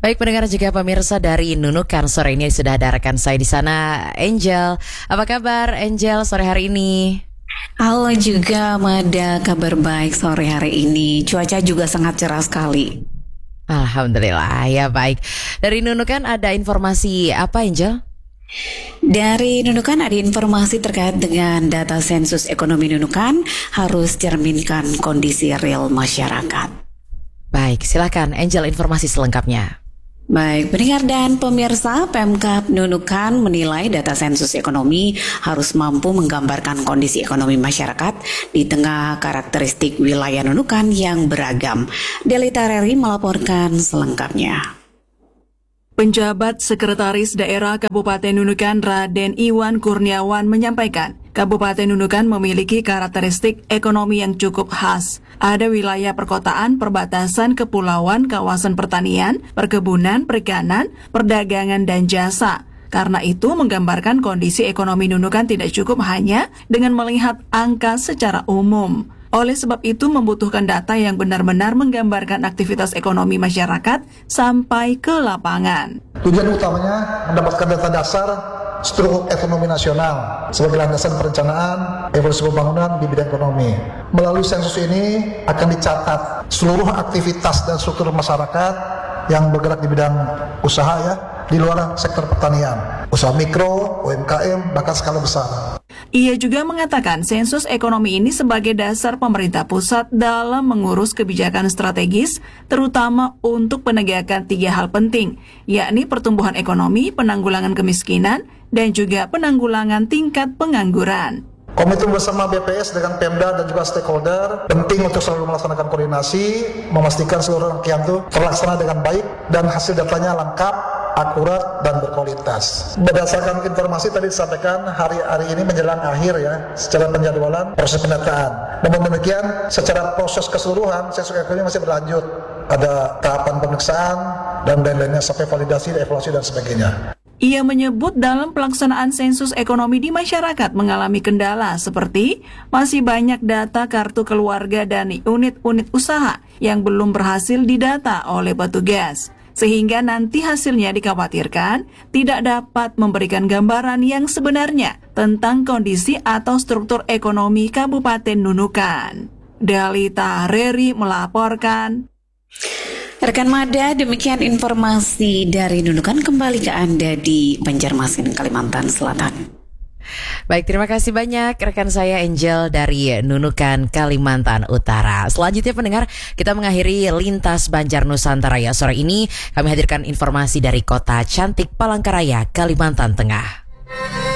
Baik pendengar juga pemirsa dari Nunukan, sore ini sudah ada rekan saya di sana, Angel. Apa kabar Angel sore hari ini? Halo juga Mada, kabar baik sore hari ini. Cuaca juga sangat cerah sekali. Alhamdulillah, ya baik. Dari Nunukan ada informasi apa Angel? Dari Nunukan ada informasi terkait dengan data sensus ekonomi Nunukan harus cerminkan kondisi real masyarakat. Baik, silakan Angel informasi selengkapnya. Baik, pendengar dan pemirsa, Pemkab Nunukan menilai data sensus ekonomi harus mampu menggambarkan kondisi ekonomi masyarakat di tengah karakteristik wilayah Nunukan yang beragam. Delita Reri melaporkan selengkapnya. Penjabat Sekretaris Daerah Kabupaten Nunukan Raden Iwan Kurniawan menyampaikan, Kabupaten Nunukan memiliki karakteristik ekonomi yang cukup khas. Ada wilayah perkotaan, perbatasan, kepulauan, kawasan pertanian, perkebunan, perikanan, perdagangan, dan jasa. Karena itu, menggambarkan kondisi ekonomi Nunukan tidak cukup hanya dengan melihat angka secara umum. Oleh sebab itu, membutuhkan data yang benar-benar menggambarkan aktivitas ekonomi masyarakat sampai ke lapangan. Tujuan utamanya mendapatkan data dasar struktur ekonomi nasional sebagai landasan perencanaan evolusi pembangunan di bidang ekonomi. Melalui sensus ini akan dicatat seluruh aktivitas dan struktur masyarakat yang bergerak di bidang usaha di luar sektor pertanian, usaha mikro, UMKM, bahkan skala besar. Ia juga mengatakan sensus ekonomi ini sebagai dasar pemerintah pusat dalam mengurus kebijakan strategis, terutama untuk penegakan 3 hal penting, yakni pertumbuhan ekonomi, penanggulangan kemiskinan, dan juga penanggulangan tingkat pengangguran. Komitmen bersama BPS dengan Pemda dan juga stakeholder penting untuk selalu melaksanakan koordinasi, memastikan seluruh rangkaian itu terlaksana dengan baik dan hasil datanya lengkap, akurat, dan berkualitas. Berdasarkan informasi tadi disampaikan, hari ini menjelang akhir secara penjadwalan proses pendataan. Namun demikian, secara proses keseluruhan, sensus ekonomi masih berlanjut. Ada tahapan pemeriksaan dan lain-lainnya sampai validasi, evaluasi, dan sebagainya. Ia menyebut dalam pelaksanaan sensus ekonomi di masyarakat mengalami kendala seperti masih banyak data kartu keluarga dan unit-unit usaha yang belum berhasil didata oleh petugas. Sehingga nanti hasilnya dikhawatirkan tidak dapat memberikan gambaran yang sebenarnya tentang kondisi atau struktur ekonomi Kabupaten Nunukan. Delita Reri melaporkan. Rekan Mada, demikian informasi dari Nunukan, kembali ke Anda di Banjarmasin, Kalimantan Selatan. Baik, terima kasih banyak rekan saya Angel dari Nunukan, Kalimantan Utara. Selanjutnya pendengar, kita mengakhiri Lintas Banjar Nusantara ya. Sore ini kami hadirkan informasi dari kota cantik Palangkaraya, Kalimantan Tengah.